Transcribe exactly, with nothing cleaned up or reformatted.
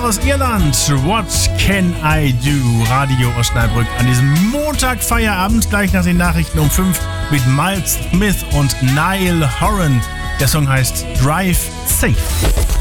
aus Irland. What can I do? Radio Osnabrück an diesem Montag Feierabend, gleich nach den Nachrichten um fünf mit Miles Smith und Niall Horan. Der Song heißt Drive Safe.